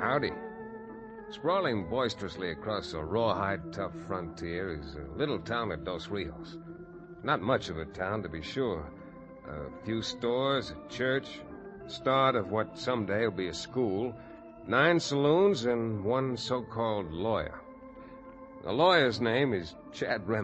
Howdy. Sprawling boisterously across a rawhide tough frontier is a little town at Dos Rios. Not much of a town, to be sure. A few stores, a church, start of what someday will be a school, 9 saloons, and one so-called lawyer. The lawyer's name is Chad Remington.